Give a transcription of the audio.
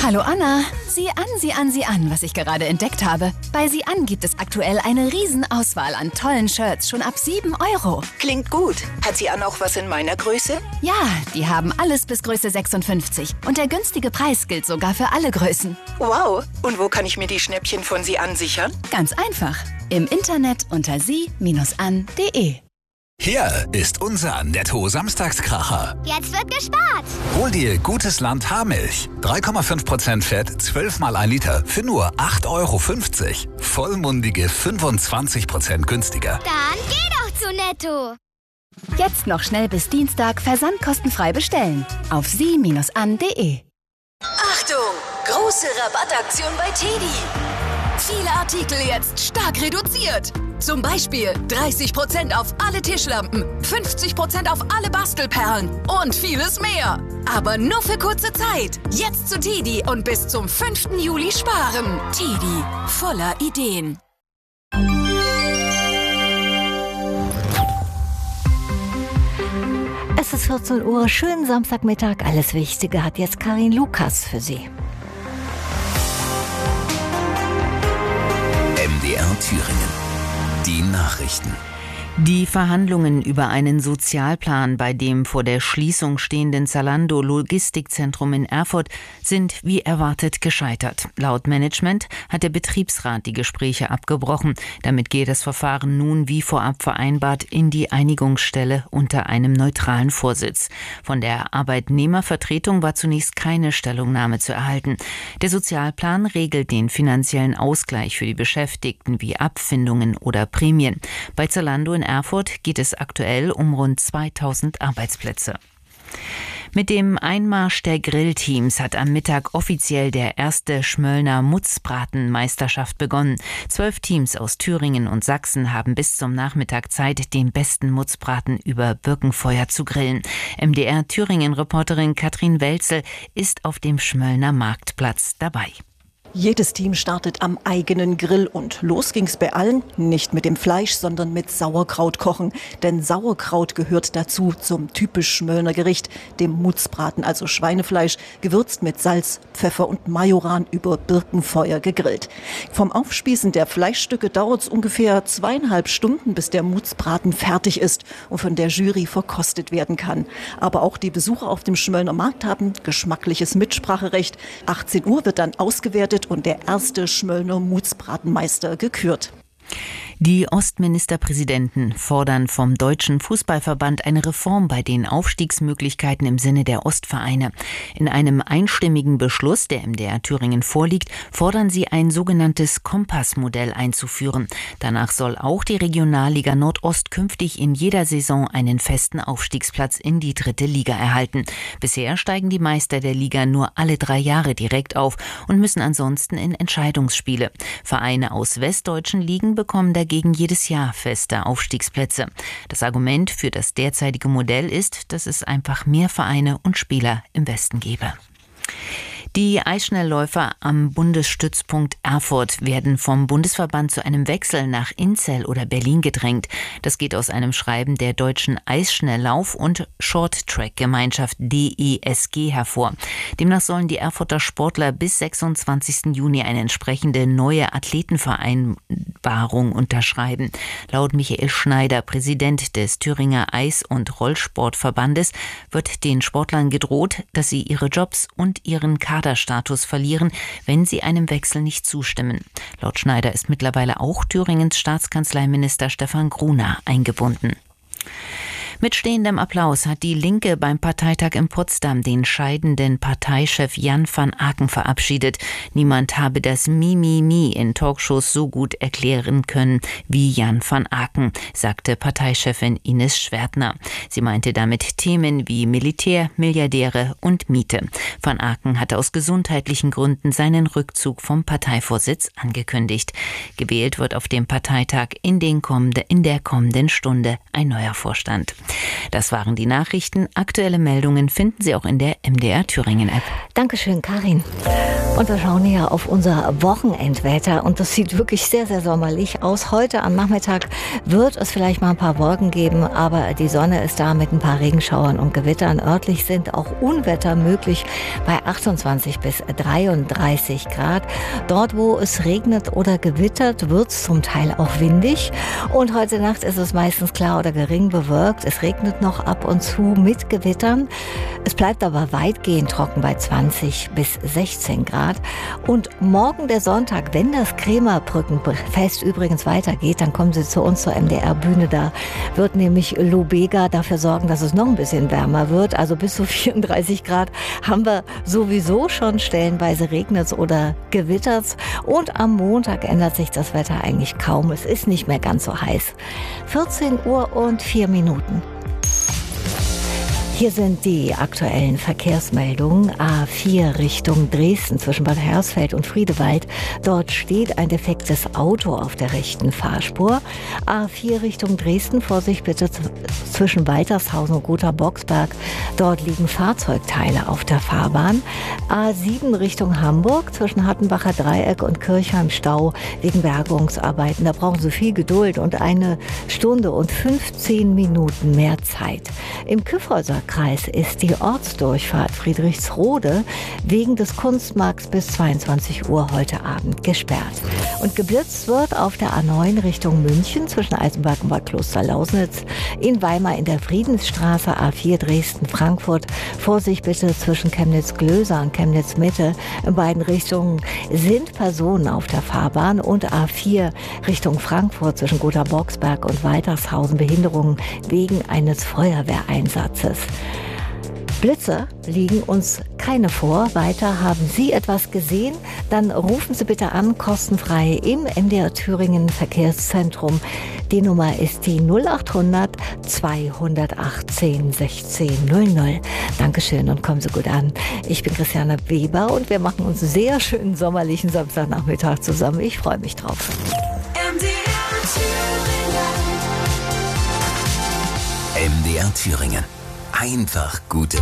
Hallo Anna. Sieh an, was ich gerade entdeckt habe. Bei Sieh an gibt es aktuell eine Riesenauswahl an tollen Shirts, schon ab 7 €. Klingt gut. Hat Sieh an auch was in meiner Größe? Ja, die haben alles bis Größe 56. Und der günstige Preis gilt sogar für alle Größen. Wow. Und wo kann ich mir die Schnäppchen von Sieh an sichern? Ganz einfach. Im Internet unter sie-an.de. Hier ist unser Netto-Samstagskracher. Jetzt wird gespart. Hol dir Gutes Land Haarmilch. 3,5% Fett, 12 mal 1 Liter für nur 8,50 €. Vollmundige 25% günstiger. Dann geh doch zu Netto. Jetzt noch schnell bis Dienstag versandkostenfrei bestellen. Auf sie-an.de. Achtung! Große Rabattaktion bei TEDi. Viele Artikel jetzt stark reduziert. Zum Beispiel 30% auf alle Tischlampen, 50% auf alle Bastelperlen und vieles mehr. Aber nur für kurze Zeit. Jetzt zu TEDi und bis zum 5. Juli sparen. TEDi, voller Ideen. Es ist 14 Uhr, schönen Samstagmittag. Alles Wichtige hat jetzt Karin Lukas für Sie. MDR Thüringen. Die Nachrichten. Die Verhandlungen über einen Sozialplan bei dem vor der Schließung stehenden Zalando-Logistikzentrum in Erfurt sind wie erwartet gescheitert. Laut Management hat der Betriebsrat die Gespräche abgebrochen. Damit geht das Verfahren nun wie vorab vereinbart in die Einigungsstelle unter einem neutralen Vorsitz. Von der Arbeitnehmervertretung war zunächst keine Stellungnahme zu erhalten. Der Sozialplan regelt den finanziellen Ausgleich für die Beschäftigten wie Abfindungen oder Prämien. Bei Zalando in Erfurt geht es aktuell um rund 2000 Arbeitsplätze. Mit dem Einmarsch der Grillteams hat am Mittag offiziell der erste Schmöllner Mutzbratenmeisterschaft begonnen. 12 Teams aus Thüringen und Sachsen haben bis zum Nachmittag Zeit, den besten Mutzbraten über Birkenfeuer zu grillen. MDR Thüringen-Reporterin Katrin Welzel ist auf dem Schmöllner Marktplatz dabei. Jedes Team startet am eigenen Grill und los ging's bei allen, nicht mit dem Fleisch, sondern mit Sauerkraut kochen. Denn Sauerkraut gehört dazu zum typisch Schmöllner Gericht, dem Mutzbraten, also Schweinefleisch, gewürzt mit Salz, Pfeffer und Majoran über Birkenfeuer gegrillt. Vom Aufspießen der Fleischstücke dauert's ungefähr 2,5 Stunden, bis der Mutzbraten fertig ist und von der Jury verkostet werden kann. Aber auch die Besucher auf dem Schmöllner Markt haben geschmackliches Mitspracherecht. 18 Uhr wird dann ausgewertet und der erste Schmöllner Mutzbratenmeister gekürt. Die Ostministerpräsidenten fordern vom Deutschen Fußballverband eine Reform bei den Aufstiegsmöglichkeiten im Sinne der Ostvereine. In einem einstimmigen Beschluss, der MDR Thüringen vorliegt, fordern sie ein sogenanntes Kompassmodell einzuführen. Danach soll auch die Regionalliga Nordost künftig in jeder Saison einen festen Aufstiegsplatz in die 3. Liga erhalten. Bisher steigen die Meister der Liga nur alle 3 Jahre direkt auf und müssen ansonsten in Entscheidungsspiele. Vereine aus westdeutschen Ligen bekommen dagegen jedes Jahr feste Aufstiegsplätze. Das Argument für das derzeitige Modell ist, dass es einfach mehr Vereine und Spieler im Westen gebe. Die Eisschnellläufer am Bundesstützpunkt Erfurt werden vom Bundesverband zu einem Wechsel nach Inzell oder Berlin gedrängt. Das geht aus einem Schreiben der Deutschen Eisschnelllauf- und Short-Track-Gemeinschaft DESG hervor. Demnach sollen die Erfurter Sportler bis 26. Juni eine entsprechende neue Athletenvereinbarung unterschreiben. Laut Michael Schneider, Präsident des Thüringer Eis- und Rollsportverbandes, wird den Sportlern gedroht, dass sie ihre Jobs und ihren Kaderstatus verlieren, wenn sie einem Wechsel nicht zustimmen. Laut Schneider ist mittlerweile auch Thüringens Staatskanzleiminister Stefan Gruner eingebunden. Mit stehendem Applaus hat die Linke beim Parteitag in Potsdam den scheidenden Parteichef Jan van Aken verabschiedet. Niemand habe das Mimimi in Talkshows so gut erklären können wie Jan van Aken, sagte Parteichefin Ines Schwertner. Sie meinte damit Themen wie Militär, Milliardäre und Miete. Van Aken hatte aus gesundheitlichen Gründen seinen Rückzug vom Parteivorsitz angekündigt. Gewählt wird auf dem Parteitag in der kommenden Stunde ein neuer Vorstand. Das waren die Nachrichten. Aktuelle Meldungen finden Sie auch in der MDR Thüringen App. Dankeschön, Karin. Und wir schauen hier auf unser Wochenendwetter und das sieht wirklich sehr, sehr sommerlich aus. Heute am Nachmittag wird es vielleicht mal ein paar Wolken geben, aber die Sonne ist da mit ein paar Regenschauern und Gewittern. Örtlich sind auch Unwetter möglich bei 28 bis 33 Grad. Dort, wo es regnet oder gewittert, wird es zum Teil auch windig. Und heute Nacht ist es meistens klar oder gering bewölkt. Es regnet noch ab und zu mit Gewittern. Es bleibt aber weitgehend trocken bei 20 bis 16 Grad. Und morgen der Sonntag, wenn das Krämerbrückenfest übrigens weitergeht, dann kommen Sie zu uns zur MDR-Bühne. Da wird nämlich Lubega dafür sorgen, dass es noch ein bisschen wärmer wird. Also bis zu 34 Grad haben wir sowieso schon. Stellenweise regnet es oder gewittert es. Und am Montag ändert sich das Wetter eigentlich kaum. Es ist nicht mehr ganz so heiß. 14 Uhr und 4 Minuten. Hier sind die aktuellen Verkehrsmeldungen. A4 Richtung Dresden zwischen Bad Hersfeld und Friedewald. Dort steht ein defektes Auto auf der rechten Fahrspur. A4 Richtung Dresden, Vorsicht bitte zwischen Waltershausen und Gotha-Boxberg. Dort liegen Fahrzeugteile auf der Fahrbahn. A7 Richtung Hamburg zwischen Hattenbacher Dreieck und Kirchheim Stau wegen Bergungsarbeiten. Da brauchen Sie viel Geduld und 1 Stunde und 15 Minuten mehr Zeit. Im Kyffhäuser Kreis ist die Ortsdurchfahrt Friedrichsrode wegen des Kunstmarkts bis 22 Uhr heute Abend gesperrt. Und geblitzt wird auf der A9 Richtung München zwischen Eisenberg und Bad Klosterlausnitz, in Weimar in der Friedensstraße, A4 Dresden-Frankfurt. Vorsicht bitte zwischen Chemnitz-Glöser und Chemnitz-Mitte. In beiden Richtungen sind Personen auf der Fahrbahn und A4 Richtung Frankfurt zwischen Gotha-Boxberg und Waltershausen Behinderungen wegen eines Feuerwehreinsatzes. Blitze liegen uns keine vor. Weiter, haben Sie etwas gesehen? Dann rufen Sie bitte an, kostenfrei im MDR Thüringen Verkehrszentrum. Die Nummer ist die 0800 218 1600. Dankeschön und kommen Sie gut an. Ich bin Christiane Weber und wir machen uns einen sehr schönen sommerlichen Samstagnachmittag zusammen. Ich freue mich drauf. MDR Thüringen. Einfach gute